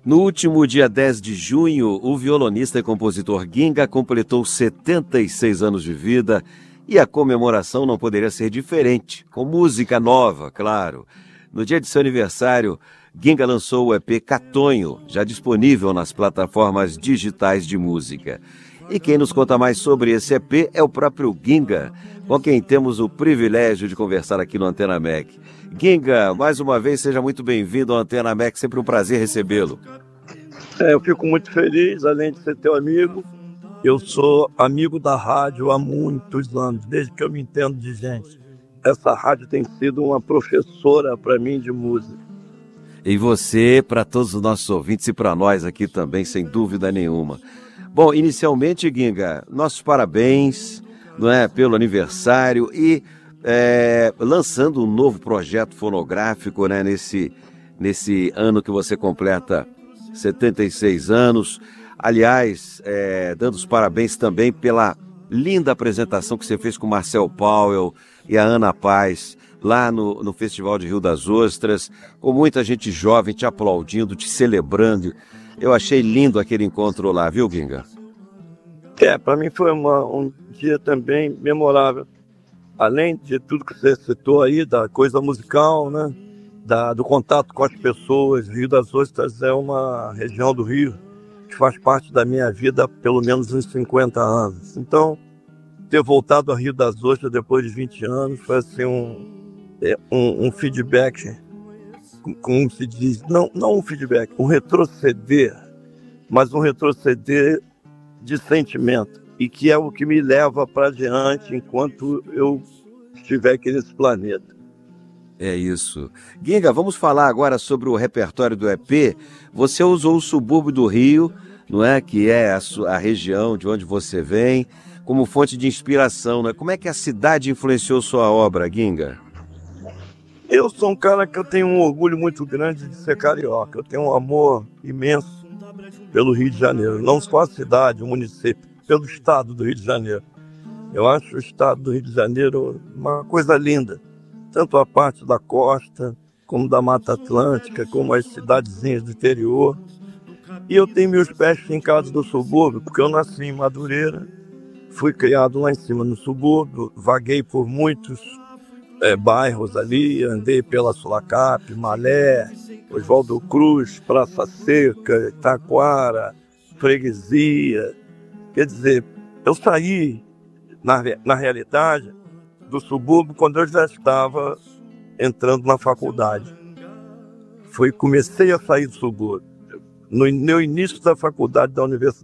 No último dia 10 de junho, o violonista e compositor Ginga completou 76 anos de vida e a comemoração não poderia ser diferente, com música nova, claro. No dia de seu aniversário, Ginga lançou o EP Catonho, já disponível nas plataformas digitais de música. E quem nos conta mais sobre esse EP é o próprio Ginga, com quem temos o privilégio de conversar aqui no Antena Mac. Ginga, mais uma vez, seja muito bem-vindo ao Antena Mac, sempre um prazer recebê-lo. Eu fico muito feliz, além de ser teu amigo, eu sou amigo da rádio há muitos anos, desde que eu me entendo de gente. Essa rádio tem sido uma professora para mim de música. E você, para todos os nossos ouvintes e para nós aqui também, sem dúvida nenhuma. Bom, inicialmente, Ginga, nossos parabéns, não é, pelo aniversário e lançando um novo projeto fonográfico, né, nesse ano que você completa 76 anos. Aliás, dando os parabéns também pela linda apresentação que você fez com o Marcel Powell e a Ana Paz, lá no Festival de Rio das Ostras, com muita gente jovem te aplaudindo, te celebrando. Eu achei lindo aquele encontro lá, viu, Ginga? Para mim foi um dia também memorável. Além de tudo que você citou aí, da coisa musical, né? Do contato com as pessoas. Rio das Ostras é uma região do Rio que faz parte da minha vida há pelo menos uns 50 anos. Então, ter voltado a Rio das Ostras depois de 20 anos foi assim um feedback, como se diz, não um feedback, um retroceder, mas um retroceder de sentimento, e que é o que me leva para adiante enquanto eu estiver aqui nesse planeta. É isso. Ginga, vamos falar agora sobre o repertório do EP. Você usou o subúrbio do Rio, não é? Que é a região de onde você vem, como fonte de inspiração, né? Como é que a cidade influenciou sua obra, Ginga? Eu sou um cara que eu tenho um orgulho muito grande de ser carioca. Eu tenho um amor imenso pelo Rio de Janeiro. Não só a cidade, o município, pelo estado do Rio de Janeiro. Eu acho o estado do Rio de Janeiro uma coisa linda. Tanto a parte da costa, como da Mata Atlântica, como as cidadezinhas do interior. E eu tenho meus pés fincados no subúrbio, porque eu nasci em Madureira, fui criado lá em cima no subúrbio, vaguei por muitos bairros ali, andei pela Sulacap, Malé, Oswaldo Cruz, Praça Seca, Itaquara, Freguesia. Quer dizer, eu saí, na realidade, do subúrbio quando eu já estava entrando na faculdade. Comecei a sair do subúrbio. No início da faculdade da universidade.